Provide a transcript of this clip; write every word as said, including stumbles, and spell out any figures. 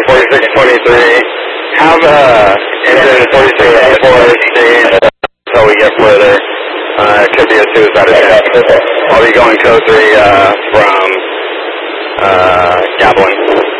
forty-six twenty-three. Have uh, engine forty-six twenty-four speed until we get further. Uh, it could be a suicide attempt. I'll be going code three uh, from uh, Gablin.